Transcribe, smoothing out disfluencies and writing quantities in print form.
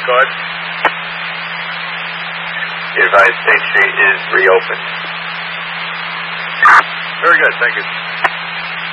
Go ahead. Be advised, State Street is reopened. Very good, thank you.